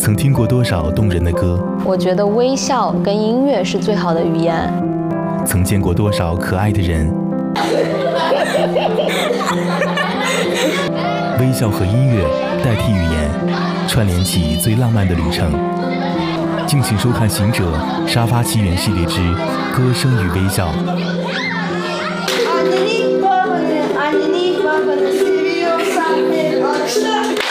曾听过多少动人的歌？ 我觉得微笑跟音乐是最好的语言。 曾见过多少可爱的人？微笑和音乐代替语言，串联起最浪漫的旅程。敬请收看《行者沙发奇缘》系列之《歌声与微笑》。 Anneni babanı, anneni babanı seviyorsan hep alkışla.